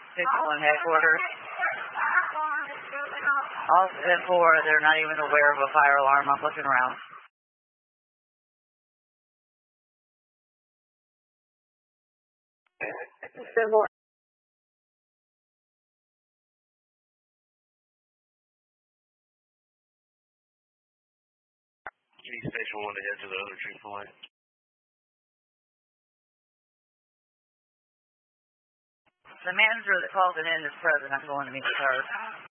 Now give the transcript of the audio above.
Station 1 headquarters. All 10-4, they're not even aware of a fire alarm. I'm looking around. Civil. Any Station 1 to head to the other Chick-fil-A. The manager that called it in is present. I'm going to meet with her.